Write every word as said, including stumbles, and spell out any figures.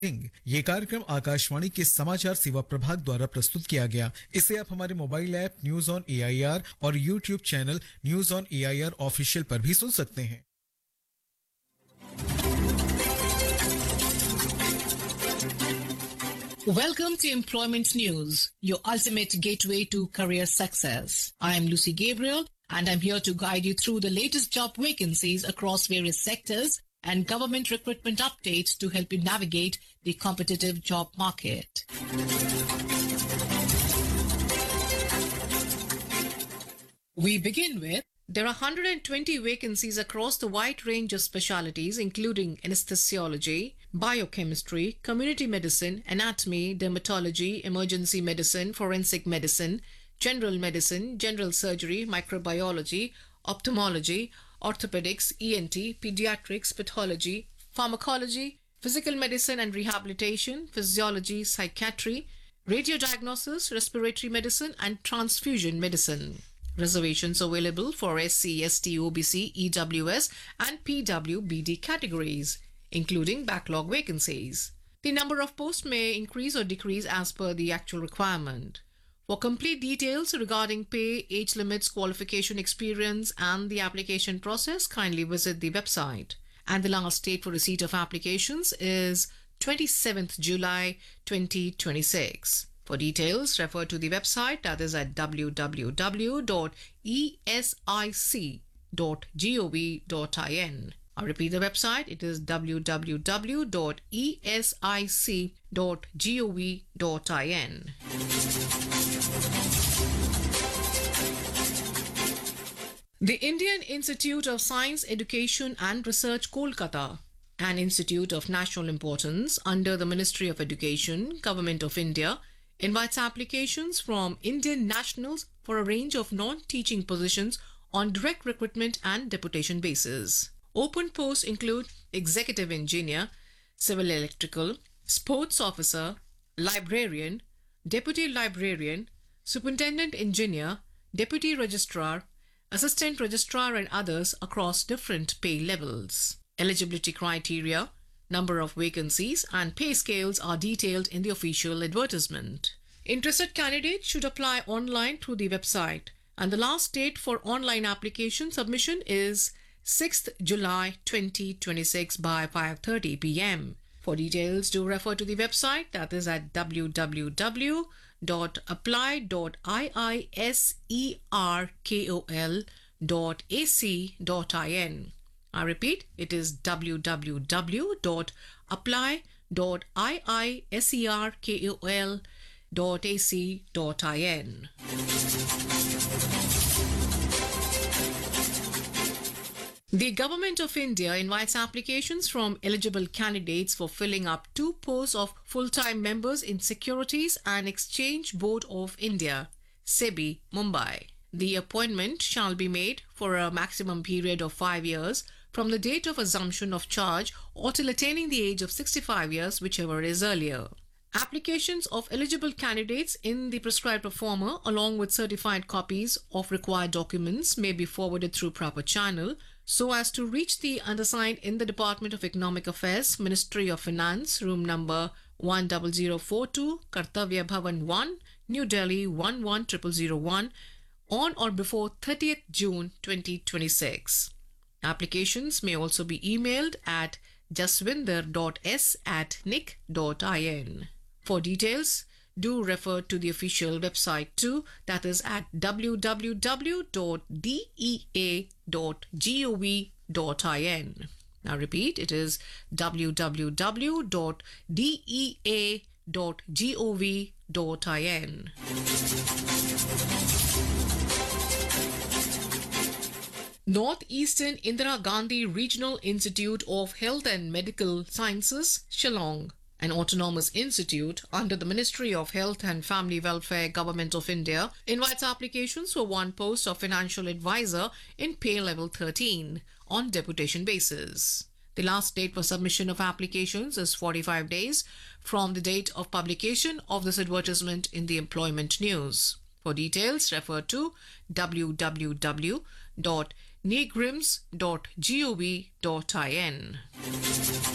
ये कार्यक्रम आकाशवाणी के समाचार सेवा प्रभाग द्वारा प्रस्तुत किया गया। इसे आप हमारे mobile app news on AIR और YouTube channel news on AIR official पर भी सुन सकते हैं। Welcome to Employment News, your ultimate gateway to career success. I am Lucy Gabriel and I'm here to guide you through the latest job vacancies across various sectors and government recruitment updates to help you navigate the competitive job market. We begin with there are one hundred twenty vacancies across the wide range of specialties, including anesthesiology, biochemistry, community medicine, anatomy, dermatology, emergency medicine, forensic medicine, general medicine, general surgery, microbiology, ophthalmology, orthopedics, E N T, pediatrics, pathology, pharmacology, physical medicine and rehabilitation, physiology, psychiatry, radiodiagnosis, respiratory medicine, and transfusion medicine. Reservations available for S C, S T, O B C, E W S, and P W B D categories, including backlog vacancies. The number of posts may increase or decrease as per the actual requirement. For complete details regarding pay, age limits, qualification, experience, and the application process, kindly visit the website. And the last date for receipt of applications is twenty-seventh July twenty twenty-six. For details, refer to the website, that is at w w w dot e s i c dot gov dot in. I repeat the website, it is w w w dot e s i c dot gov dot in. The Indian Institute of Science, Education and Research, Kolkata, an institute of national importance under the Ministry of Education, Government of India, invites applications from Indian nationals for a range of non-teaching positions on direct recruitment and deputation basis. Open posts include executive engineer, civil electrical, sports officer, librarian, deputy librarian, superintendent engineer, deputy registrar, assistant registrar, and others across different pay levels. Eligibility criteria, number of vacancies, and pay scales are detailed in the official advertisement. Interested candidates should apply online through the website, and the last date for online application submission is sixth July twenty twenty-six by five thirty p m. For details, do refer to the website, that is at w w w dot apply dot iiserkol dot a c dot in. I repeat, it is w w w dot apply dot iiserkol dot a c dot in. The Government of India invites applications from eligible candidates for filling up two posts of full-time members in Securities and Exchange Board of India, SEBI, Mumbai. The appointment shall be made for a maximum period of five years from the date of assumption of charge or till attaining the age of sixty-five years, whichever is earlier. Applications of eligible candidates in the prescribed format, along with certified copies of required documents, may be forwarded through proper channel so as to reach the undersigned in the Department of Economic Affairs, Ministry of Finance, room number one zero zero four two, Kartavya Bhavan one, New Delhi one one zero zero zero one, on or before thirtieth June twenty twenty-six. Applications may also be emailed at jaswinder dot s at nic dot in. For details, do refer to the official website too, that is at w w w dot d e a dot gov dot in. Now repeat, it is w w w dot d e a dot gov dot in. Northeastern Indira Gandhi Regional Institute of Health and Medical Sciences, Shillong, an autonomous institute under the Ministry of Health and Family Welfare, Government of India, invites applications for one post of financial advisor in pay level thirteen on deputation basis. The last date for submission of applications is forty-five days from the date of publication of this advertisement in the Employment News. For details, refer to w w w dot negrims dot gov dot in.